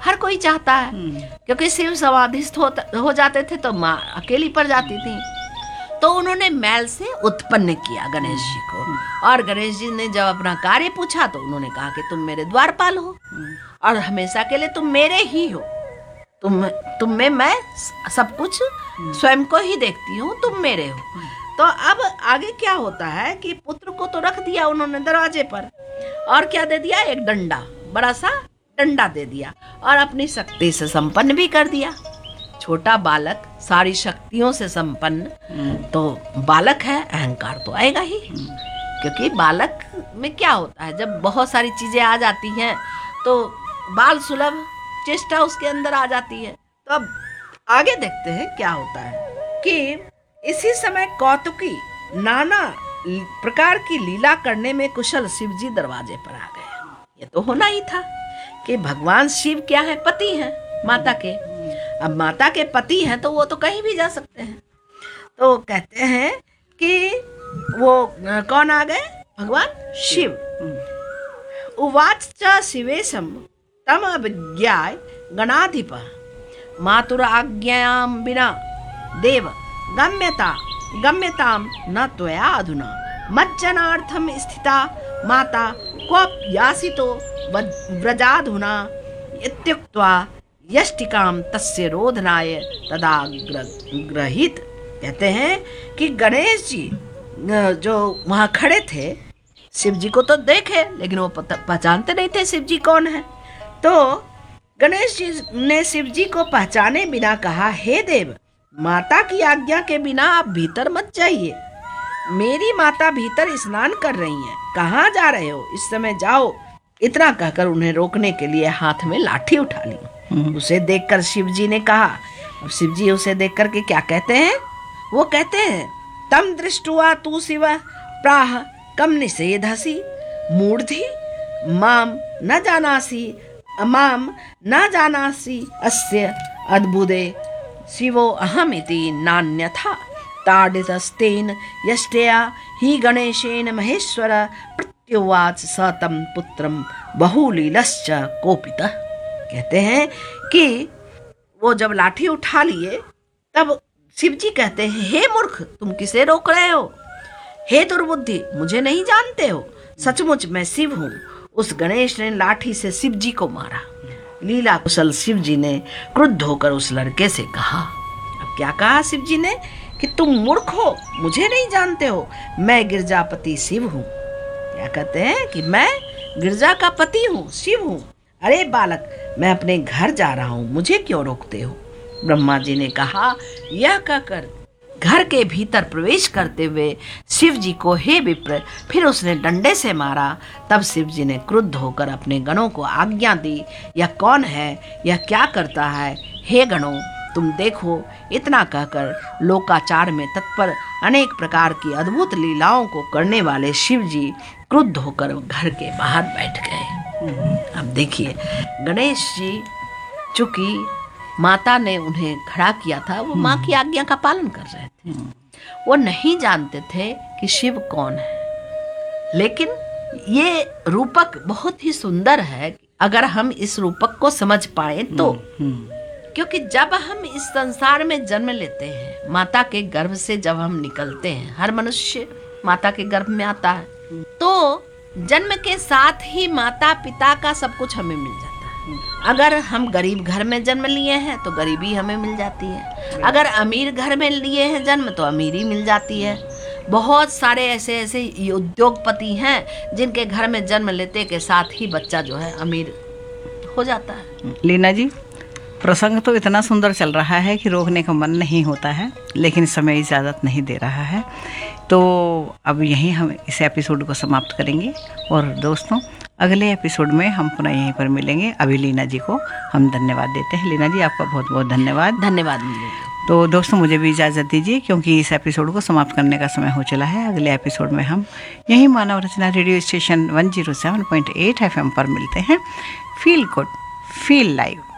हर कोई चाहता है, क्योंकि शिव समाधिस्थ हो जाते थे तो माँ अकेली पड़ जाती थी। तो उन्होंने मैल से उत्पन्न किया गणेश जी को, और गणेश जी ने जब अपना कार्य पूछा तो उन्होंने कहा कि तुम मेरे द्वारपाल हो और हमेशा के लिए तुम मेरे ही हो, तुम में मैं सब कुछ स्वयं को ही देखती हूँ, तुम मेरे हो। तो अब आगे क्या होता है कि पुत्र को तो रख दिया उन्होंने दरवाजे पर, और क्या दे दिया, एक डंडा, बड़ा सा डंडा दे दिया, और अपनी शक्ति से संपन्न भी कर दिया। छोटा बालक सारी शक्तियों से संपन्न, तो बालक है, अहंकार तो आएगा ही, क्योंकि बालक में क्या होता है, जब बहुत सारी चीजें आ जाती हैं तो बाल सुलभ चेष्टा उसके अंदर आ जाती है। तो अब आगे देखते हैं क्या होता है कि इसी समय कौतुकी नाना प्रकार की लीला करने में कुशल शिव जी दरवाजे पर आ गए। ये तो होना ही था कि भगवान शिव क्या है, पति हैं माता के। अब माता के पति हैं तो वो तो कहीं भी जा सकते हैं। तो कहते हैं कि वो कौन आ गए, भगवान शिव। उवाच च शिवेशम तम अभिज्ञाय गणाधिप मातुराज्ञायां बिना देव गम्यताम न त्वया अधुना मज्जनार्थम स्थिता माता क्वयासितो व्रजाधुना इत्युक्त्वा यष्टिकाम तस्य रोधनाय तदा ग्रहित। कहते हैं कि गणेश जी जो वहाँ खड़े थे, शिव जी को तो देखे लेकिन वो पहचानते नहीं थे शिव जी कौन है। तो गणेश जी ने शिव जी को पहचाने बिना कहा, हे देव, माता की आज्ञा के बिना आप भीतर मत जाइए, मेरी माता भीतर स्नान कर रही हैं, कहाँ जा रहे हो, इस समय जाओ। इतना कहकर उन्हें रोकने के लिए हाथ में लाठी उठा ली। उसे देखकर शिव जी ने कहा, अब शिव जी उसे देख कर के क्या कहते हैं, वो कहते हैं, तम दृष्टवा तू शिव प्राह कम निषेधसी मूर्धि माम न जानासी अस्य अद्भुते शिवो अहमिति नान्यथा ताडितस्तेन यष्टया हि गणेशेन महेश्वर प्रत्युवाच स तं पुत्रम बहुलीलश्च कोपितः। कहते हैं कि वो जब लाठी उठा लिए तब शिव जी कहते हैं, हे मूर्ख, तुम किसे रोक रहे हो, हे दुर्बुद्धि, मुझे नहीं जानते हो, सचमुच मैं शिव हूँ। उस गणेश ने लाठी से शिव जी को मारा। लीला कुशल शिव जी ने क्रुद्ध होकर उस लड़के से कहा, अब क्या कहा शिव जी ने कि तुम मूर्ख हो, मुझे नहीं जानते हो, मैं गिरजापति शिव हूँ। क्या कहते हैं कि मैं गिरजा का पति हूँ, शिव हूँ। अरे बालक, मैं अपने घर जा रहा हूँ, मुझे क्यों रोकते हो। ब्रह्मा जी ने कहा, यह कहकर घर के भीतर प्रवेश करते हुए शिव जी को हे विप्र, फिर उसने डंडे से मारा। तब शिव जी ने क्रुद्ध होकर अपने गणों को आज्ञा दी, यह कौन है, यह क्या करता है, हे गणों तुम देखो। इतना कहकर लोकाचार में तत्पर अनेक प्रकार की अद्भुत लीलाओं को करने वाले शिव जी क्रुद्ध होकर घर के बाहर बैठ गए। अब देखिए, गणेश जी चूंकि माता ने उन्हें खड़ा किया था, वो माँ की आज्ञा का पालन कर रहे थे, वो नहीं जानते थे कि शिव कौन है। लेकिन ये रूपक बहुत ही सुंदर है अगर हम इस रूपक को समझ पाए तो। क्योंकि जब हम इस संसार में जन्म लेते हैं, माता के गर्भ से जब हम निकलते हैं, हर मनुष्य माता के गर्भ में आता है, तो जन्म के साथ ही माता पिता का सब कुछ हमें मिल जाता है। अगर हम गरीब घर में जन्म लिए हैं तो गरीबी हमें मिल जाती है, अगर अमीर घर में लिए हैं जन्म तो अमीरी मिल जाती है। बहुत सारे ऐसे उद्योगपति हैं जिनके घर में जन्म लेते के साथ ही बच्चा जो है अमीर हो जाता है। लीना जी, प्रसंग तो इतना सुंदर चल रहा है कि रोकने का मन नहीं होता है, लेकिन समय इजाज़त नहीं दे रहा है। तो अब यहीं हम इस एपिसोड को समाप्त करेंगे और दोस्तों अगले एपिसोड में हम पुनः यहीं पर मिलेंगे। अभी लीना जी को हम धन्यवाद देते हैं। लीना जी, आपका बहुत बहुत धन्यवाद। धन्यवाद। तो दोस्तों मुझे भी इजाज़त दीजिए, क्योंकि इस एपिसोड को समाप्त करने का समय हो चला है। अगले एपिसोड में हम यहीं मानव रचना रेडियो स्टेशन 107.8 FM पर मिलते हैं। Feel good, feel live.